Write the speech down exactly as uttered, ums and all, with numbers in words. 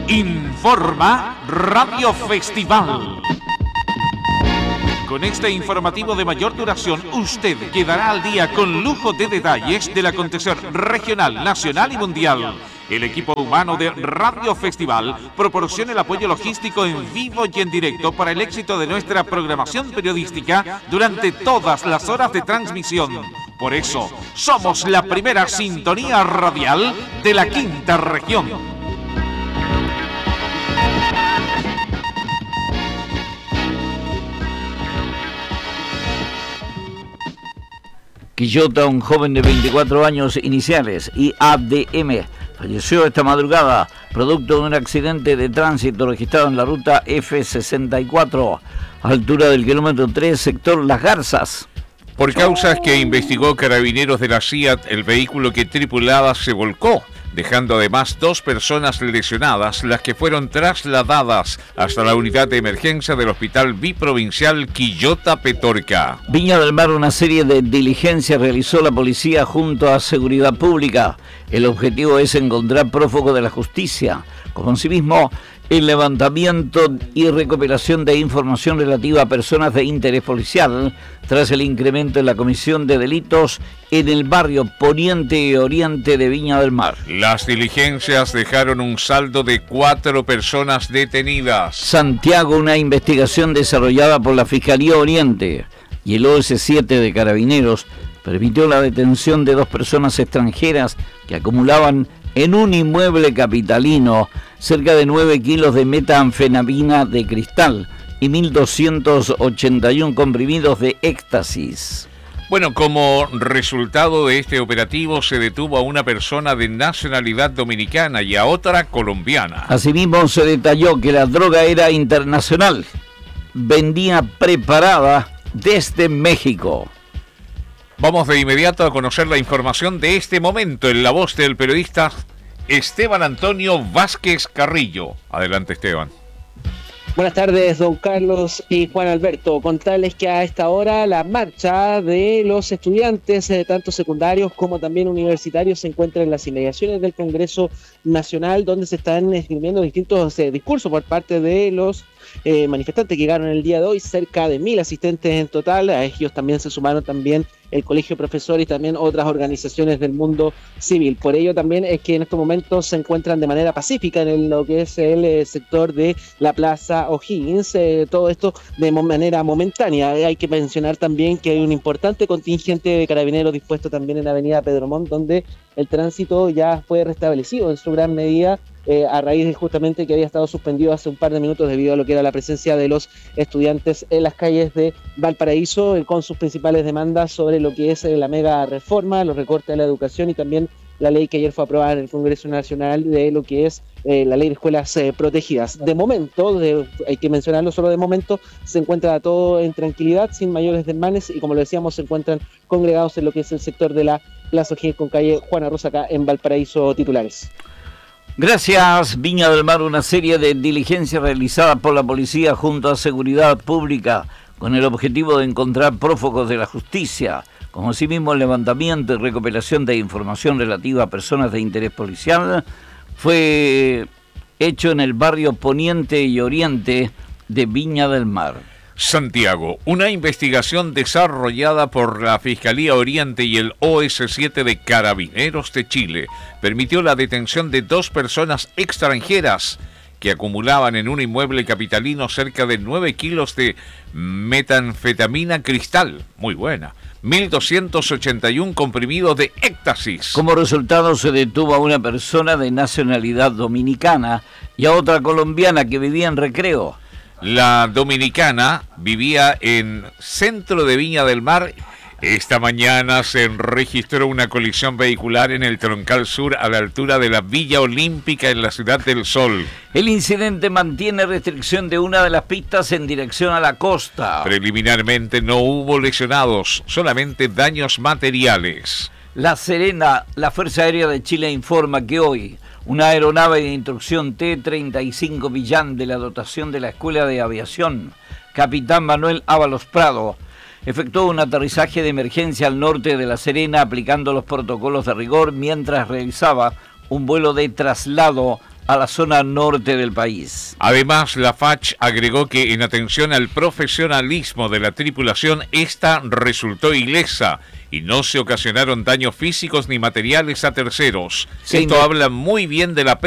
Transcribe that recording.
Informa Radio Festival. Con este informativo de mayor duración, usted quedará al día con lujo de detalles del acontecer regional, nacional y mundial. El equipo humano de Radio Festival proporciona el apoyo logístico en vivo y en directo para el éxito de nuestra programación periodística durante todas las horas de transmisión. Por eso, somos la primera sintonía radial de la quinta región. Quillota, un joven de veinticuatro años iniciales y A D M, falleció esta madrugada producto de un accidente de tránsito registrado en la ruta F sesenta y cuatro, a altura del kilómetro tres, sector Las Garzas. Por causas que investigó Carabineros de la C I A T, el vehículo que tripulaba se volcó, dejando además dos personas lesionadas, las que fueron trasladadas hasta la unidad de emergencia del Hospital Biprovincial Quillota Petorca. Viña del Mar, una serie de diligencias realizó la policía junto a Seguridad Pública. El objetivo es encontrar prófugos de la justicia, como asimismo el levantamiento y recopilación de información relativa a personas de interés policial tras el incremento en la comisión de delitos en el barrio Poniente y Oriente de Viña del Mar. Las diligencias dejaron un saldo de cuatro personas detenidas. Santiago, una investigación desarrollada por la Fiscalía Oriente y el O S siete de Carabineros permitió la detención de dos personas extranjeras que acumulaban en un inmueble capitalino cerca de nueve kilos de metanfetamina de cristal y mil doscientos ochenta y uno comprimidos de éxtasis. Bueno, como resultado de este operativo se detuvo a una persona de nacionalidad dominicana y a otra colombiana. Asimismo se detalló que la droga era internacional, vendía preparada desde México. Vamos de inmediato a conocer la información de este momento en la voz del periodista Esteban Antonio Vázquez Carrillo. Adelante, Esteban. Buenas tardes, don Carlos y Juan Alberto. Contarles que a esta hora la marcha de los estudiantes, eh, tanto secundarios como también universitarios, se encuentra en las inmediaciones del Congreso Nacional, donde se están escribiendo distintos eh, discursos por parte de los eh, manifestantes que llegaron el día de hoy, cerca de mil asistentes en total. A ellos también se sumaron también el Colegio de Profesores y también otras organizaciones del mundo civil. Por ello también es que en estos momentos se encuentran de manera pacífica en el, lo que es el eh, sector de la Plaza O'Higgins, eh, todo esto de mo- manera momentánea. Hay que mencionar también que hay un importante contingente de carabineros dispuesto también en la avenida Pedro Montt, donde el tránsito ya fue restablecido en su gran medida, Eh, a raíz de justamente que había estado suspendido hace un par de minutos debido a lo que era la presencia de los estudiantes en las calles de Valparaíso, eh, con sus principales demandas sobre lo que es eh, la mega reforma, los recortes de la educación y también la ley que ayer fue aprobada en el Congreso Nacional de lo que es eh, la ley de escuelas eh, protegidas. De momento, de, hay que mencionarlo solo de momento, se encuentra todo en tranquilidad, sin mayores desmanes, y como lo decíamos, se encuentran congregados en lo que es el sector de la Plaza O'Higgins con calle Juana Rosa acá en Valparaíso titulares. Gracias, Viña del Mar, una serie de diligencias realizadas por la policía junto a Seguridad Pública con el objetivo de encontrar prófugos de la justicia, como asimismo el levantamiento y recopilación de información relativa a personas de interés policial, fue hecho en el barrio Poniente y Oriente de Viña del Mar. Santiago, una investigación desarrollada por la Fiscalía Oriente y el O S siete de Carabineros de Chile permitió la detención de dos personas extranjeras que acumulaban en un inmueble capitalino cerca de nueve kilos de metanfetamina cristal, muy buena, mil doscientos ochenta y uno comprimidos de éxtasis. Como resultado se detuvo a una persona de nacionalidad dominicana y a otra colombiana que vivía en Recreo. La dominicana vivía en centro de Viña del Mar. Esta mañana se registró una colisión vehicular en el Troncal Sur a la altura de la Villa Olímpica en la Ciudad del Sol. El incidente mantiene restricción de una de las pistas en dirección a la costa. Preliminarmente no hubo lesionados, solamente daños materiales. La Serena, la Fuerza Aérea de Chile informa que hoy una aeronave de instrucción T treinta y cinco Millán de la dotación de la Escuela de Aviación, Capitán Manuel Ábalos Prado, efectuó un aterrizaje de emergencia al norte de La Serena aplicando los protocolos de rigor mientras realizaba un vuelo de traslado a la zona norte del país. Además, la F A C agregó que en atención al profesionalismo de la tripulación, esta resultó ilesa y no se ocasionaron daños físicos ni materiales a terceros. Sí, Esto me... habla muy bien de la